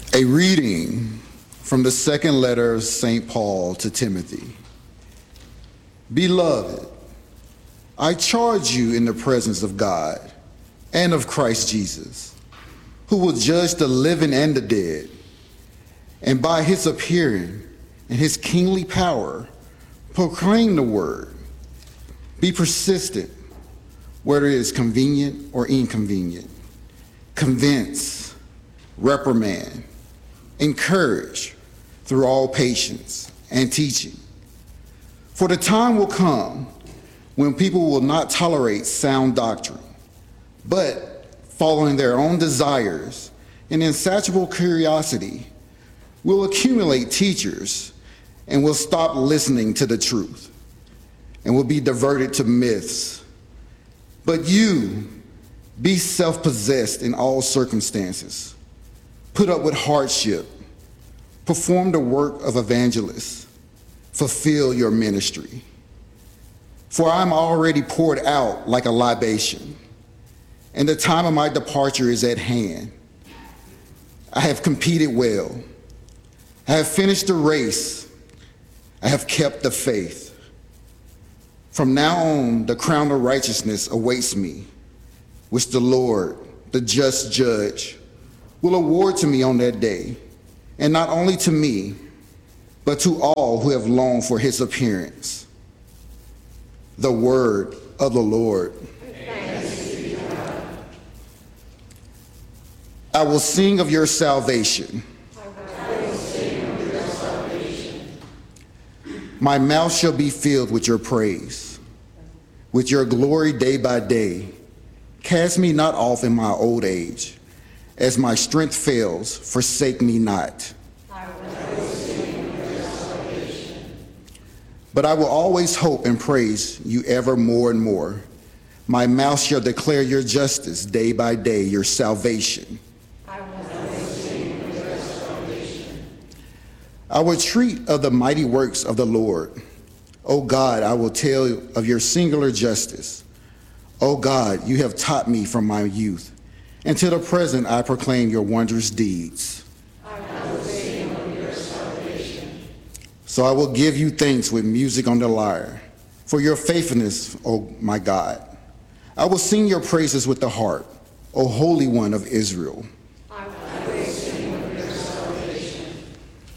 A reading from the second letter of St. Paul to Timothy. Beloved, I charge you in the presence of God and of Christ Jesus, who will judge the living and the dead, and by his appearing and his kingly power, proclaim the word. Be persistent, whether it is convenient or inconvenient. Convince, reprimand, encourage through all patience and teaching. For the time will come when people will not tolerate sound doctrine, but following their own desires and insatiable curiosity, will accumulate teachers and will stop listening to the truth and will be diverted to myths. But you, be self-possessed in all circumstances. Put up with hardship. Perform the work of evangelists. Fulfill your ministry. For I am already poured out like a libation, and the time of my departure is at hand. I have competed well. I have finished the race. I have kept the faith. From now on, the crown of righteousness awaits me, which the Lord, the just judge, will award to me on that day, and not only to me, but to all who have longed for his appearance. The word of the Lord. Thanks be to God. I will sing of your salvation. I will sing of your salvation. My mouth shall be filled with your praise, with your glory day by day. Cast me not off in my old age. As my strength fails, forsake me not. I will sing of your salvation. But I will always hope and praise you ever more and more. My mouth shall declare your justice day by day, your salvation. I will sing of your salvation. I will treat of the mighty works of the Lord. O God, I will tell of your singular justice. O God, you have taught me from my youth, and to the present I proclaim your wondrous deeds. I will sing of your salvation. So I will give you thanks with music on the lyre, for your faithfulness, O my God. I will sing your praises with the harp, O Holy One of Israel.